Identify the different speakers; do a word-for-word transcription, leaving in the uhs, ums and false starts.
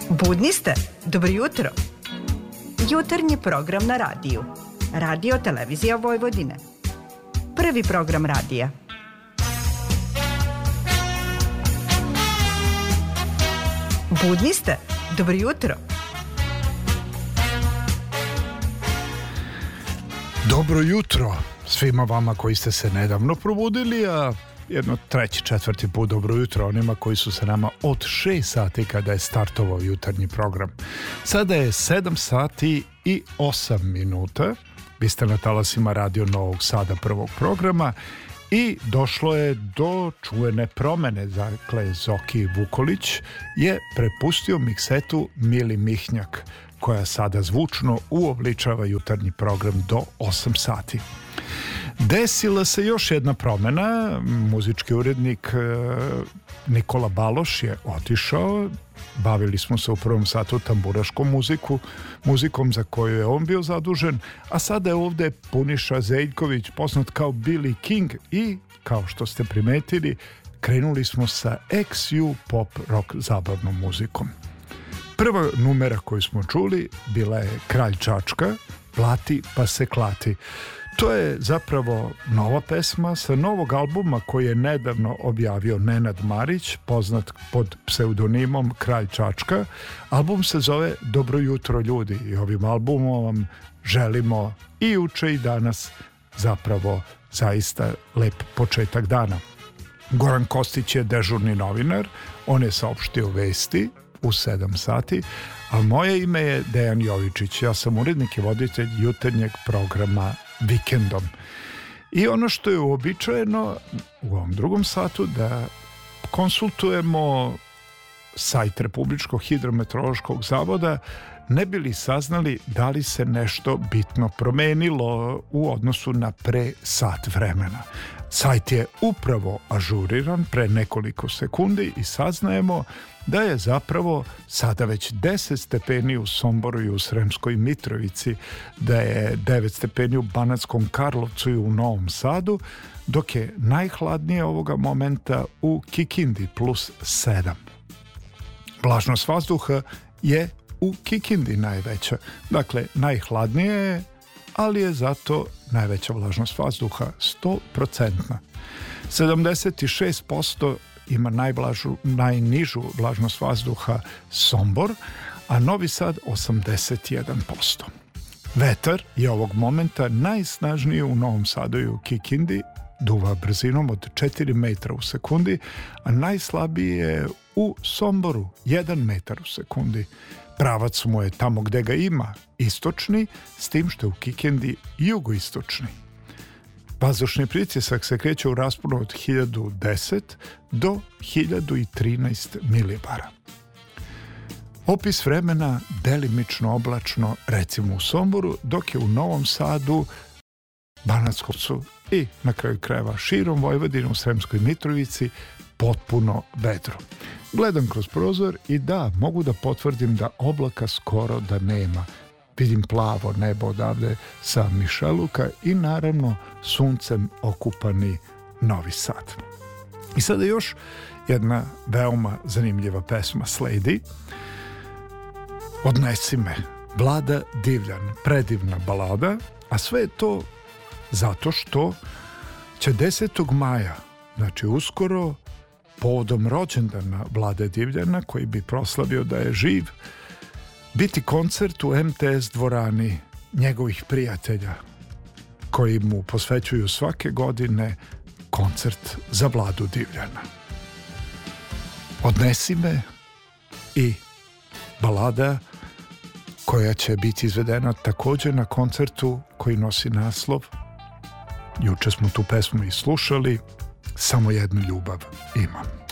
Speaker 1: Budni ste? Dobro jutro. Jutarnji program na radiju. Radio Televizija Vojvodine. Prvi program radija. Budni ste? Dobro jutro.
Speaker 2: Dobro jutro svima vama koji ste se nedavno probudili, a jedno treći, četvrti put dobro jutro onima koji su se nama od šest sati kada je startovao jutarnji program. Sada je sedam sati i osam minuta. Vi ste na talasima Radio Novog Sada prvog programa i došlo je do čuvene promene. Dakle, Zoki Vukolić je prepustio miksetu Mili Mihnjak, koja sada zvučno uobličava jutarnji program do osam sati. Desila se još jedna promjena. Muzički urednik Nikola Baloš je otišao. Bavili smo se u prvom satu tamburaškom muziku, muzikom za koju je on bio zadužen, a sada je ovdje Puniša Zeljković, poznat kao Billy King, i kao što ste primetili, krenuli smo sa ex ju pop rock zabavnom muzikom. Prva numera koju smo čuli bila je Kralj Čačka, Plati pa se klati. To je zapravo nova pesma sa novog albuma koji je nedavno objavio Nenad Marić, poznat pod pseudonimom Kralj Čačka. Album se zove Dobro jutro ljudi i ovim albumom vam želimo i juče i danas zapravo zaista lep početak dana. Goran Kostić je dežurni novinar, on je saopštio vesti u sedam sati, a moje ime je Dejan Jovičić. Ja sam urednik i voditelj jutarnjeg programa Vikendom. I ono što je uobičajeno u ovom drugom satu, da konsultujemo sajt Republičkog hidrometeorološkog zavoda, ne bi li saznali da li se nešto bitno promenilo u odnosu na pre sat vremena. Sajt je upravo ažuriran pre nekoliko sekundi i saznajemo da je zapravo sada već deset stepeni u Somboru i u Sremskoj Mitrovici, da je devet stepeni u Banatskom Karlovcu i u Novom Sadu, dok je najhladnije ovoga momenta u Kikindi plus sedam. Vlažnost vazduha je u Kikindi najveća, dakle najhladnije je, ali je zato najveća vlažnost vazduha sto posto. sedamdeset šest posto ima najblažu, najnižu vlažnost vazduha Sombor, a Novi Sad osamdeset jedan posto. Vetar je ovog momenta najsnažniji u Novom Sadu i u Kikindi, duva brzinom od četiri metra u sekundi, a najslabiji je u Somboru, jedan metar u sekundi. Pravac mu je tamo gde ga ima, istočni, s tim što je u Kikindi jugoistočni. Vazdušni pritisak se kreće u rasponu od hiljadu deset do hiljadu trinaest milibara. Opis vremena delimično oblačno, recimo u Somboru, dok je u Novom Sadu, Banatskom i na kraju krajeva širom Vojvodine u Sremskoj Mitrovici potpuno vedro. Gledam kroz prozor i da, mogu da potvrdim da oblaka skoro da nema. Vidim plavo nebo odavde sa Mišeluka i naravno suncem okupani Novi Sad. I sada još jedna veoma zanimljiva pesma sledi. Odnesi me, Vlada Divljan, predivna balada, a sve je to zato što će desetog maja, znači uskoro, povodom rođendana Vlade Divljana, koji bi proslavio da je živ, biti koncert u em te es dvorani njegovih prijatelja koji mu posvećuju svake godine koncert za Vladu Divljana. Odnesi me i balada koja će biti izvedena također na koncertu koji nosi naslov, juče smo tu pesmu i slušali, Samo jednu ljubav imam.